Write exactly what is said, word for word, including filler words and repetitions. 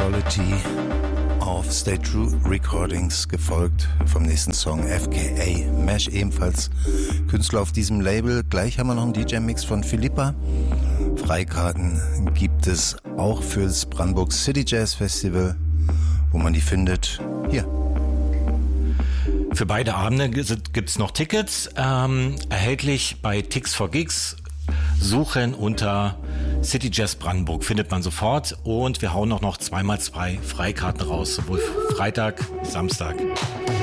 Quality auf Stay True Recordings, gefolgt vom nächsten Song F K A Mesh, ebenfalls Künstler auf diesem Label. Gleich haben wir noch einen D J-Mix von Philippa. Freikarten gibt es auch fürs Brandenburg City Jazz Festival. Wo man die findet, hier. Für beide Abende gibt es noch Tickets, ähm, erhältlich bei Tix for Gigs. Suchen unter City Jazz Brandenburg, findet man sofort. Und wir hauen auch noch zweimal zwei Freikarten raus, sowohl Freitag, Samstag.